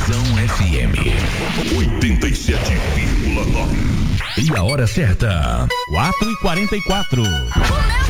Visão FM 87,9. E a hora certa, 4h44.